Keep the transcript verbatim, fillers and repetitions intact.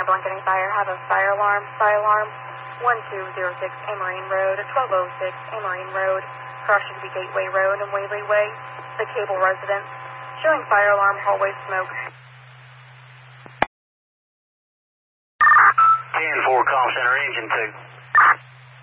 Blanketing Fire have a fire alarm. Fire alarm one two zero six Amarine Road, twelve oh six Amarine Road, Cross-Shinby Gateway Road and Whaley Way, the Cable Residence, showing fire alarm hallway smoke. ten four, comm center, engine two.